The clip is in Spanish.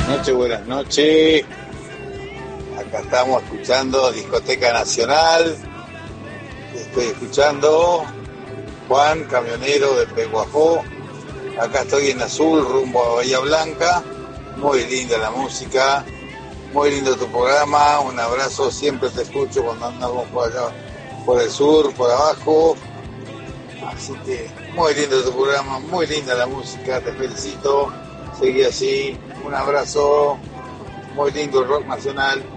noches, buenas noches. Acá estamos escuchando Discoteca Nacional. Estoy escuchando Juan, camionero de Peguajó. Acá estoy en Azul, rumbo a Bahía Blanca. Muy linda la música, muy lindo tu programa. Un abrazo, siempre te escucho cuando andamos por allá, por el sur, por abajo. Así que muy lindo tu programa, muy linda la música, te felicito. Seguí así, un abrazo, muy lindo el rock nacional.